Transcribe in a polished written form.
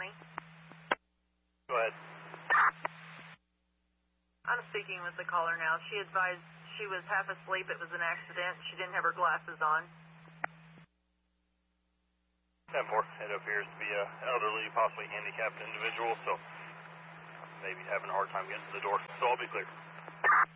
County. Go ahead. I'm speaking with the caller now. She advised she was half asleep. It was an accident. She didn't have her glasses on. 10-4. It appears to be an elderly, possibly handicapped individual, so maybe having a hard time getting to the door. So I'll be clear.